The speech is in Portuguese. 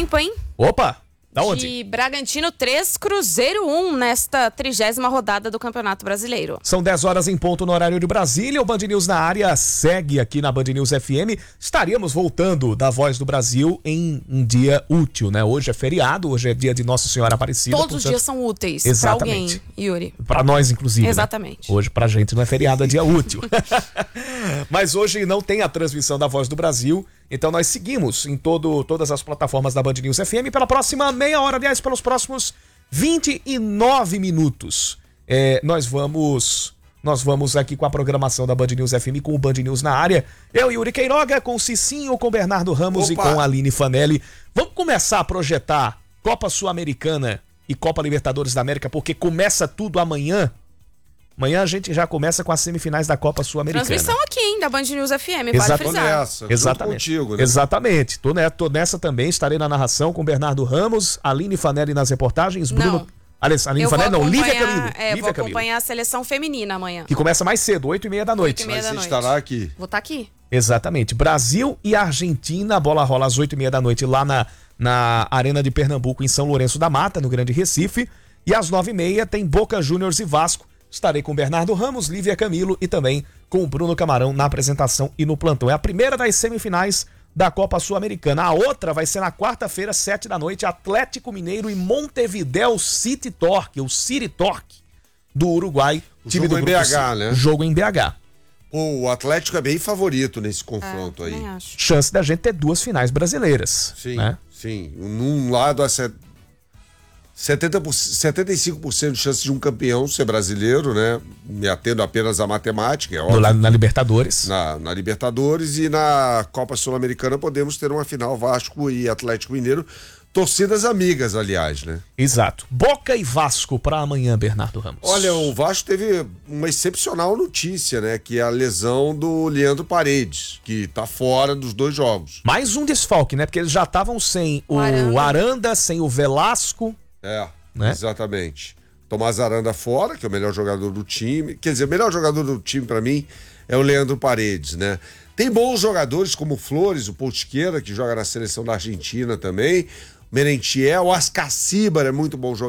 tempo, hein? Opa! Da onde? De Bragantino 3, Cruzeiro 1, nesta 30ª rodada do Campeonato Brasileiro. São 10 horas em ponto no horário de Brasília. O Band News na área segue aqui na Band News FM. Estaríamos voltando da Voz do Brasil em um dia útil, né? Hoje é feriado, hoje é dia de Nossa Senhora Aparecida. Todos os dias são úteis pra Exatamente. alguém, Yuri. Pra nós, inclusive. Exatamente. Né? Hoje pra gente não é feriado, é dia útil. Mas hoje não tem a transmissão da Voz do Brasil. Então nós seguimos em todas as plataformas da Band News FM pela próxima meia hora, aliás, pelos próximos 29 minutos. Nós vamos aqui com a programação da Band News FM, com o Band News na área. Eu, Yuri Queiroga, com o Cicinho, com o Bernardo Ramos e com a Aline Fanelli. Vamos começar a projetar Copa Sul-Americana e Copa Libertadores da América, porque começa tudo amanhã. Amanhã a gente já começa com as semifinais da Copa Sul-Americana. Transmissão aqui, hein, da Band News FM, Exato. pode frisar. Nessa, Exatamente. Contigo, né? Exatamente. Tô nessa também, estarei na narração com Bernardo Ramos, Aline Fanelli nas reportagens, Bruno... Aline Fanelli não, Lívia Camilo. Vou acompanhar a seleção feminina amanhã. Que começa mais cedo, 8h30 da noite. 8h30 Mas da você noite. estará aqui. Vou estar aqui. Exatamente. Brasil e Argentina, a bola rola às 8h30 da noite lá na Arena de Pernambuco, em São Lourenço da Mata, no Grande Recife. E às 9h30 tem Boca Juniors e Vasco. Estarei com Bernardo Ramos, Lívia Camilo e também com o Bruno Camarão na apresentação e no plantão. É a primeira das semifinais da Copa Sul-Americana. A outra vai ser na quarta-feira, 7 da noite, Atlético Mineiro e Montevideo City Torque, o City Torque do Uruguai. O time jogo do em BH, C, né? Jogo em BH. O Atlético é bem favorito nesse confronto aí. Acho. Chance da gente ter duas finais brasileiras. Sim, né? sim. Num lado, 75% de chance de um campeão ser brasileiro, né? Me atendo apenas à matemática, é óbvio. Na Libertadores. Na Libertadores, e na Copa Sul-Americana podemos ter uma final Vasco e Atlético Mineiro. Torcidas amigas, aliás, né? Exato. Boca e Vasco para amanhã, Bernardo Ramos. Olha, o Vasco teve uma excepcional notícia, né? Que é a lesão do Leandro Paredes, que tá fora dos 2 jogos. Mais um desfalque, né? Porque eles já estavam sem o Aranda, sem o Velasco. Né? Exatamente. Tomás Aranda fora, que é o melhor jogador do time. Quer dizer, o melhor jogador do time pra mim é o Leandro Paredes, né? Tem bons jogadores como o Flores, o Pontiqueira, que joga na seleção da Argentina também. Merentiel, o Ascacibar é muito bom jogador.